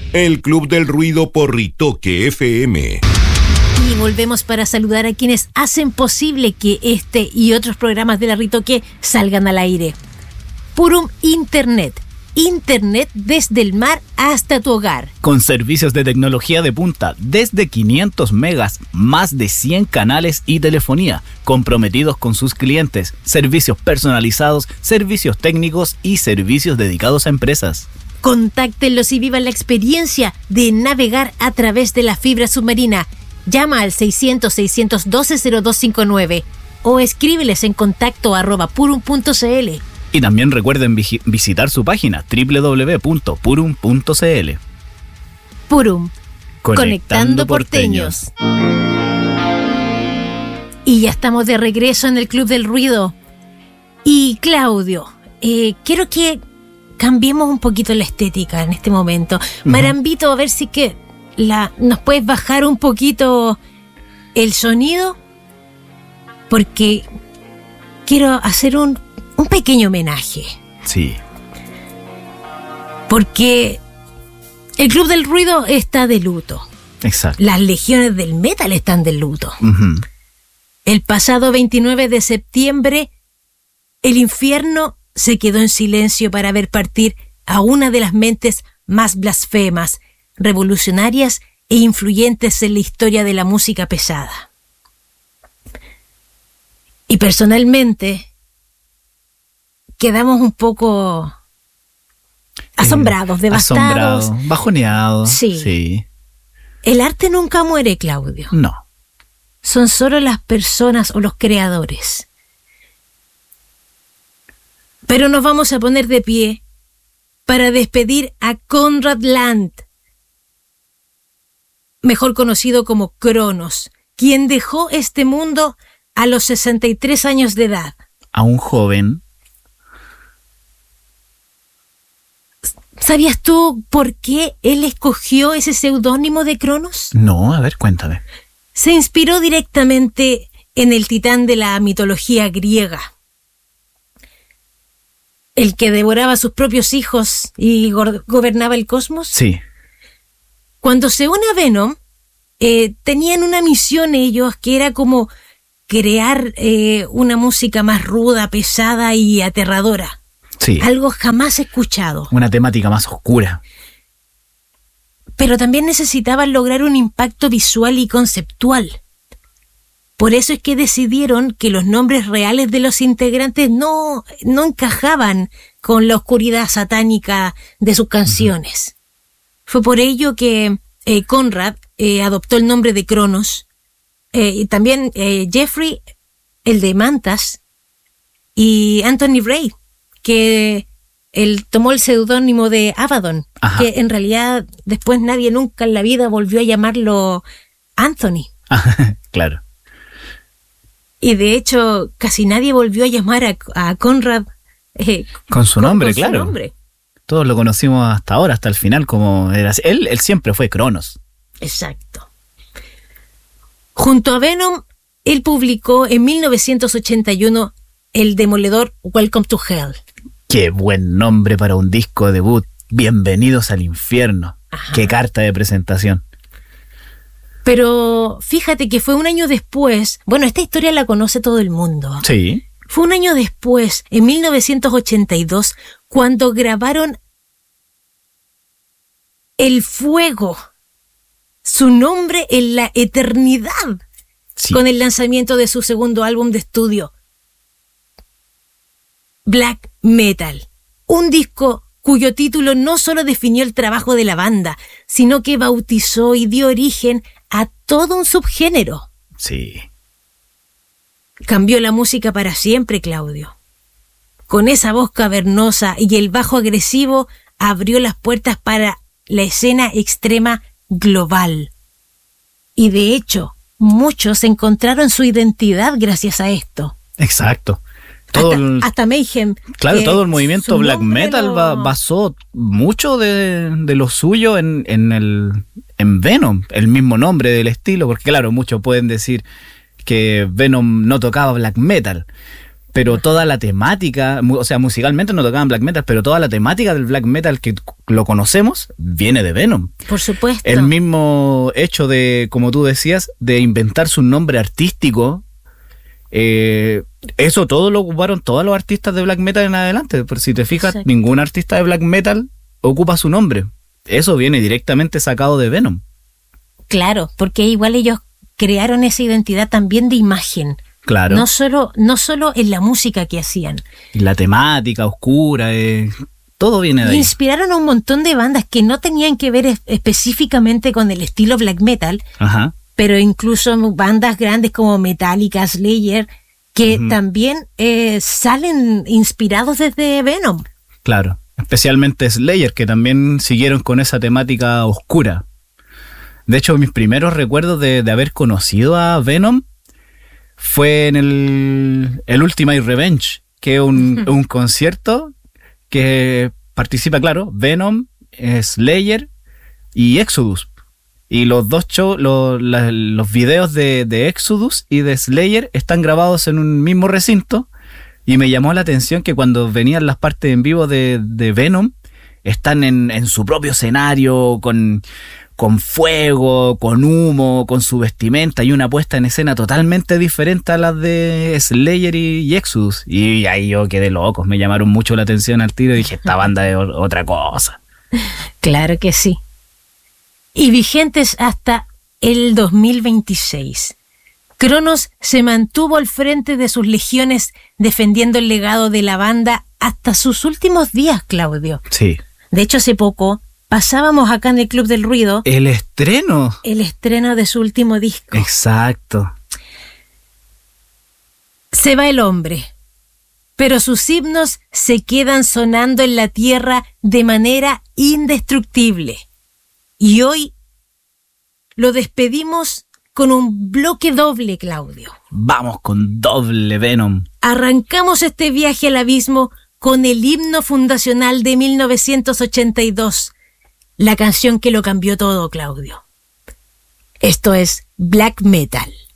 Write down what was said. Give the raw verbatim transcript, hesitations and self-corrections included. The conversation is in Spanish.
El Club del Ruido por Ritoque F M. Y volvemos para saludar a quienes hacen posible que este y otros programas de la Ritoque salgan al aire. Purum Internet. Internet desde el mar hasta tu hogar. Con servicios de tecnología de punta, desde quinientos megas, más de cien canales y telefonía, comprometidos con sus clientes, servicios personalizados, servicios técnicos y servicios dedicados a empresas. Contáctenlos y vivan la experiencia de navegar a través de la fibra submarina. Llama al seiscientos, seiscientos doce, cero dos cinco nueve o escríbeles en contacto arroba purum punto cl. Y también recuerden visi- visitar su página doble u doble u doble u punto purum punto cl. Purum, Conectando, conectando porteños. Y ya estamos de regreso en el Club del Ruido. Y Claudio, eh, quiero que cambiemos un poquito la estética en este momento. Uh-huh. Marambito, a ver si que la, nos puedes bajar un poquito el sonido, porque quiero hacer un Un pequeño homenaje. Sí. Porque el Club del Ruido está de luto. Exacto. Las legiones del metal están de luto. Uh-huh. El pasado veintinueve de septiembre, el infierno se quedó en silencio para ver partir a una de las mentes más blasfemas, revolucionarias e influyentes en la historia de la música pesada. Y personalmente quedamos un poco asombrados, eh, devastados. Asombrados, bajoneados. Sí. sí. El arte nunca muere, Claudio. No. Son solo las personas o los creadores. Pero nos vamos a poner de pie para despedir a Conrad Land, mejor conocido como Cronos, quien dejó este mundo a los sesenta y tres años de edad. A un joven. ¿Sabías tú por qué él escogió ese seudónimo de Cronos? No, a ver, cuéntame. Se inspiró directamente en el titán de la mitología griega, el que devoraba a sus propios hijos y go- gobernaba el cosmos. Sí. Cuando se une a Venom, eh, tenían una misión ellos que era como crear eh, una música más ruda, pesada y aterradora. Sí. Algo jamás escuchado. Una temática más oscura. Pero también necesitaban lograr un impacto visual y conceptual. Por eso es que decidieron que los nombres reales de los integrantes no, no encajaban con la oscuridad satánica de sus canciones. Uh-huh. Fue por ello que eh, Conrad eh, adoptó el nombre de Cronos, eh, y también eh, Jeffrey, el de Mantas, y Anthony Ray, que él tomó el seudónimo de Abaddon. Ajá. Que en realidad después nadie nunca en la vida volvió a llamarlo Anthony. Claro. Y de hecho casi nadie volvió a llamar a, a Conrad eh, con su nombre, con, con claro. Su nombre. Todos lo conocimos hasta ahora, hasta el final, como era. Él, él siempre fue Cronos. Exacto. Junto a Venom, él publicó en mil novecientos ochenta y uno el demoledor Welcome to Hell. Qué buen nombre para un disco debut. Bienvenidos al infierno. Ajá. Qué carta de presentación. Pero fíjate que fue un año después. Bueno, esta historia la conoce todo el mundo. Sí. Fue un año después, en mil novecientos ochenta y dos, cuando grabaron El Fuego, su nombre en la eternidad, sí, con el lanzamiento de su segundo álbum de estudio, Black Metal, un disco cuyo título no solo definió el trabajo de la banda, sino que bautizó y dio origen a todo un subgénero. Sí. Cambió la música para siempre, Claudio. Con esa voz cavernosa y el bajo agresivo, abrió las puertas para la escena extrema global. Y de hecho, muchos encontraron su identidad gracias a esto. Exacto. Todo hasta, el, hasta Mayhem. Claro, todo el movimiento black metal lo... ba, basó mucho de, de lo suyo en, en, el, en Venom, el mismo nombre del estilo, porque claro, muchos pueden decir que Venom no tocaba black metal, pero toda la temática, o sea, musicalmente no tocaban black metal, pero toda la temática del black metal que lo conocemos viene de Venom. Por supuesto. El mismo hecho de, como tú decías, de inventarse un nombre artístico, eh, eso todo lo ocuparon todos los artistas de black metal en adelante. Pero si te fijas, exacto, ningún artista de black metal ocupa su nombre. Eso viene directamente sacado de Venom. Claro, porque igual ellos crearon esa identidad también de imagen. Claro. No solo, no solo en la música que hacían. Y la temática oscura, eh, todo viene de ahí. Inspiraron a un montón de bandas que no tenían que ver es- específicamente con el estilo black metal, Ajá. pero incluso bandas grandes como Metallica, Slayer, que Ujú. también eh, salen inspirados desde Venom. Claro. Especialmente Slayer, que también siguieron con esa temática oscura. De hecho, mis primeros recuerdos de, de haber conocido a Venom fue en el, el Ultimate Revenge, que es un, un concierto que participa, claro, Venom, Slayer y Exodus. Y los dos shows, los, la- los videos de, de Exodus y de Slayer están grabados en un mismo recinto. Y me llamó la atención que cuando venían las partes en vivo de, de Venom, están en, en su propio escenario, con, con fuego, con humo, con su vestimenta y una puesta en escena totalmente diferente a las de Slayer y, y Exodus. Y ahí yo quedé loco, me llamaron mucho la atención al tiro y dije, esta banda es o- otra cosa. Claro que sí. Y vigentes hasta el dos mil veintiséis. Cronos se mantuvo al frente de sus legiones defendiendo el legado de la banda hasta sus últimos días, Claudio. Sí. De hecho, hace poco pasábamos acá en el Club del Ruido El estreno. el estreno de su último disco. Exacto. Se va el hombre, pero sus himnos se quedan sonando en la tierra de manera indestructible. Y hoy lo despedimos con un bloque doble, Claudio. Vamos con doble Venom. Arrancamos este viaje al abismo con el himno fundacional de mil novecientos ochenta y dos, la canción que lo cambió todo, Claudio. Esto es Black Metal.